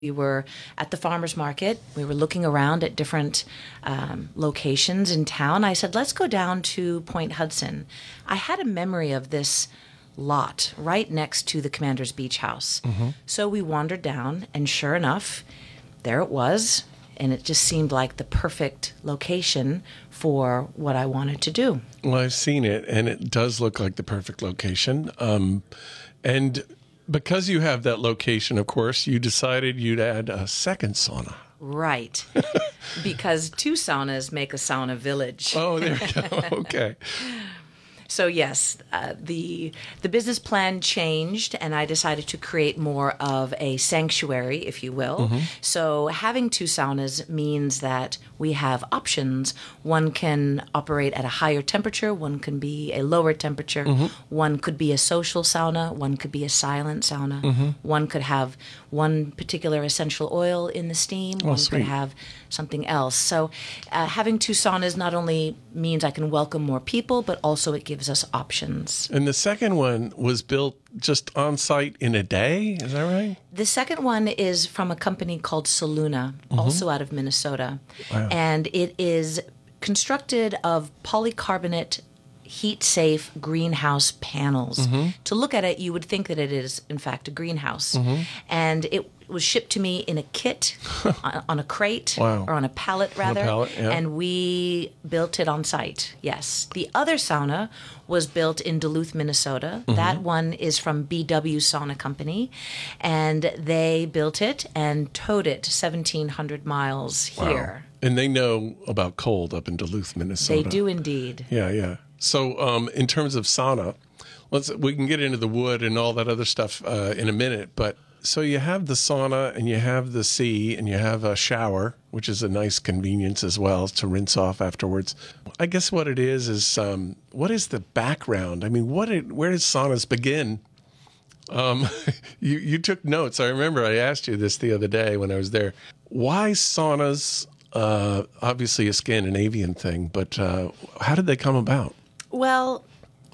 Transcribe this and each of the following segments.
We were at the farmer's market. We were looking around at different locations in town. I said, let's go down to Point Hudson. I had a memory of this lot right next to the Commander's Beach House. So we wandered down, and sure enough, there it was. And it just seemed like the perfect location for what I wanted to do. Well, I've seen it, and it does look like the perfect location. And because you have that location, of course, you decided you'd add a second sauna. Right. Because two saunas make a sauna village. Oh, there you go. Okay. So yes, the business plan changed, and I decided to create more of a sanctuary, if you will. So having two saunas means that we have options. One can operate at a higher temperature, one can be a lower temperature, one could be a social sauna, one could be a silent sauna, one could have one particular essential oil in the steam, one sweet. could have something else. So having two saunas not only means I can welcome more people, but also it gives us options. And the second one was built just on site in a day. Is that right? The second one is from a company called Soluna, also out of Minnesota. Wow. And it is constructed of polycarbonate heat-safe greenhouse panels. To look at it, you would think that it is, in fact, a greenhouse. And it was shipped to me in a kit, on a crate, Wow. or on a pallet, rather. pallet, yeah. And we built it on site, yes. The other sauna was built in Duluth, Minnesota. That one is from BW Sauna Company. And they built it and towed it 1,700 miles here. And they know about cold up in Duluth, Minnesota. They do indeed. Yeah, yeah. So in terms of sauna, we can get into the wood and all that other stuff in a minute. But so you have the sauna and you have the sea and you have a shower, which is a nice convenience as well to rinse off afterwards. I guess what it is what is the background? I mean, where does saunas begin? You took notes. I remember I asked you this the other day when I was there. Why saunas? Obviously a Scandinavian thing, but how did they come about? Well,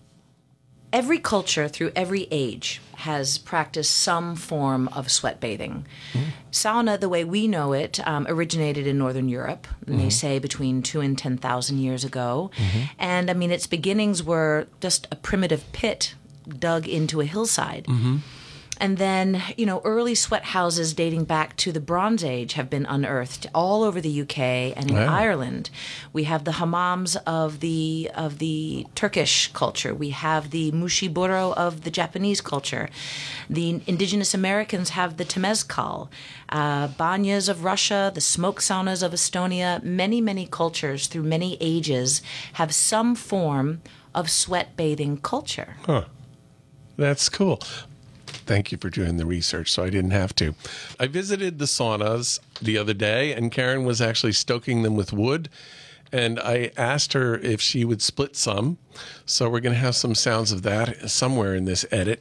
every culture through every age has practiced some form of sweat bathing. Sauna, the way we know it, originated in Northern Europe, and they say between 2,000 and 10,000 years ago. And I mean, its beginnings were just a primitive pit dug into a hillside. And then, early sweat houses dating back to the Bronze Age have been unearthed all over the UK and in Ireland. We have the hammams of the Turkish culture. We have the mushiburo of the Japanese culture. The indigenous Americans have the temezcal. Banyas of Russia, the smoke saunas of Estonia. Many, many cultures through many ages have some form of sweat bathing culture. Huh. That's cool. Thank you for doing the research, so I didn't have to. I visited the saunas the other day, and Karen was actually stoking them with wood, and I asked her if she would split some. So we're going to have some sounds of that somewhere in this edit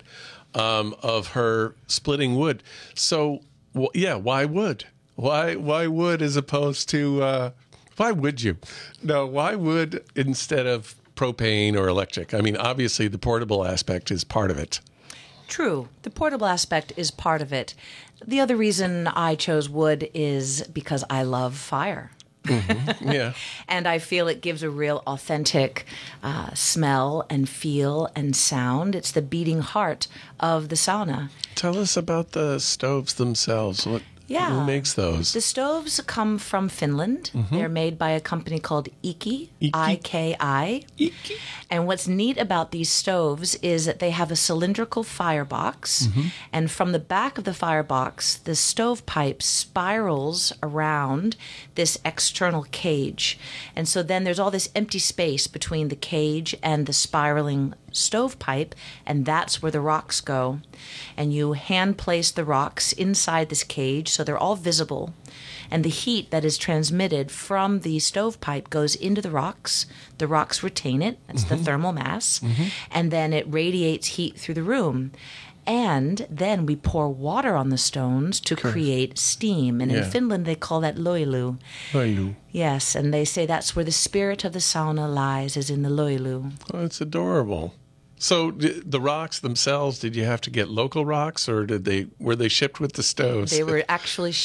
of her splitting wood. So, why wood? Why wood as opposed to, why would you? No, why wood instead of propane or electric? I mean, obviously the portable aspect is part of it. True. The portable aspect is part of it. The other reason I chose wood is because I love fire. Yeah. And I feel it gives a real authentic smell and feel and sound. It's the beating heart of the sauna. Tell us about the stoves themselves. Who makes those? The stoves come from Finland. They're made by a company called Iki, I-K-I. Iki. And what's neat about these stoves is that they have a cylindrical firebox. And from the back of the firebox, the stovepipe spirals around this external cage. And so then there's all this empty space between the cage and the spiraling stovepipe, and that's where the rocks go. And you hand place the rocks inside this cage so they're all visible. And the heat that is transmitted from the stovepipe goes into the rocks. The rocks retain it. That's the thermal mass. And then it radiates heat through the room. And then we pour water on the stones to create steam. And in Finland, they call that loilu. Loilu. Yes, and they say that's where the spirit of the sauna lies, is in the loilu. Oh, it's adorable. So the rocks themselves, did you have to get local rocks, or were they shipped with the stoves? They were actually